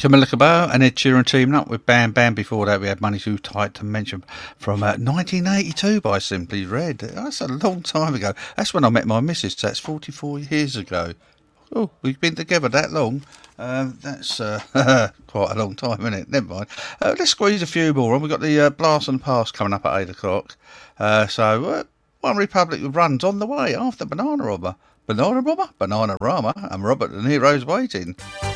Camilla Cabello and Ed Sheeran teaming up with Bam Bam. Before that, we had Money Too Tight to Mention from 1982 by Simply Red. That's a long time ago. That's when I met my missus. That's 44 years ago. Oh, we've been together that long. That's quite a long time, isn't it? Never mind. Let's squeeze a few more on. We've got the Blast and Pass coming up at 8 o'clock. One Republic runs on the way after Banana Rama, and Robert De Niro's waiting.